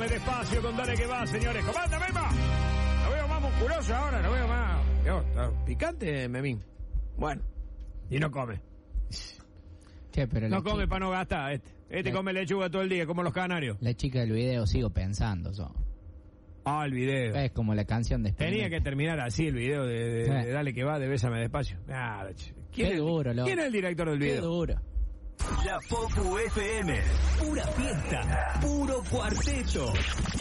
despacio con Dale que va, señores. ¡Comanda, Mema! Lo veo más musculoso ahora, lo veo más... ¿Está picante, Memín? Bueno, y no come. Che, pero no come para no gastar, Este come lechuga todo el día, como los canarios. La chica del video sigo pensando, el video. Es como la canción de Tenía que terminar así el video de Dale que va, de Bésame despacio. Qué duro, loco. ¿Quién es el director del video? Qué duro. La Popu FM, pura fiesta, puro cuarteto.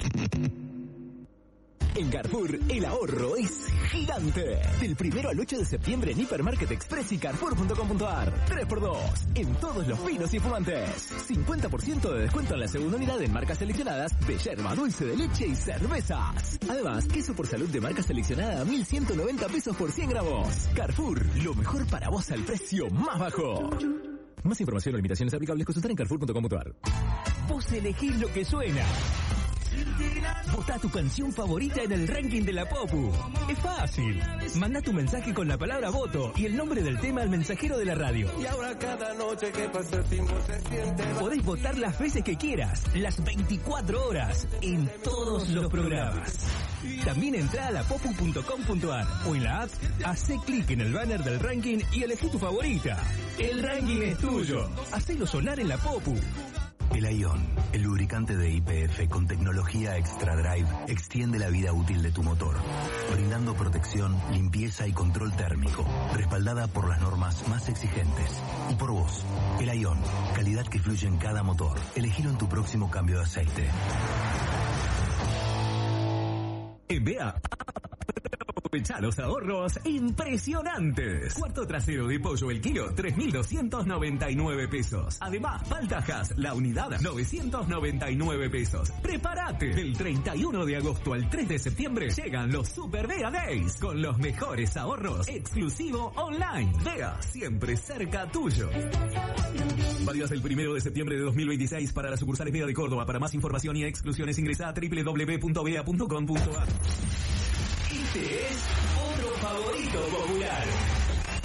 En Carrefour, el ahorro es gigante. Del 1 al 8 de septiembre en Hipermarket Express y Carrefour.com.ar. 3x2 en todos los vinos y fumantes. 50% de descuento en la segunda unidad en marcas seleccionadas de yerba, dulce de leche y cervezas. Además, queso por salud de marca seleccionada a 1.190 pesos por 100 gramos. Carrefour, lo mejor para vos al precio más bajo. Más información o limitaciones aplicables consultar en Carrefour.com.ar. Vos elegís lo que suena. Votá tu canción favorita en el ranking de la Popu. Es fácil. Mandá tu mensaje con la palabra voto y el nombre del tema al mensajero de la radio. Y ahora cada noche que pasa el tiempo se siente... Podés votar las veces que quieras, las 24 horas, en todos los programas. También entrá a lapopu.com.ar o en la app, hacé clic en el banner del ranking y elegí tu favorita. El ranking es tuyo. Hacelo sonar en la Popu. El Ion, el lubricante de YPF con tecnología Extra Drive, extiende la vida útil de tu motor, brindando protección, limpieza y control térmico, respaldada por las normas más exigentes. Y por vos, el Ion, calidad que fluye en cada motor. Elegilo en tu próximo cambio de aceite. En BEA, aprovecha los ahorros impresionantes. Cuarto trasero de pollo el kilo, 3.299 pesos. Además, paltajas, la unidad, 999 pesos. ¡Prepárate! Del 31 de agosto al 3 de septiembre llegan los Super BEA Days con los mejores ahorros, exclusivo online. BEA, siempre cerca tuyo. Válidas del 1 de septiembre de 2026 para las sucursales BEA de Córdoba. Para más información y exclusiones ingresa a www.bea.com.ar. Este es otro favorito popular.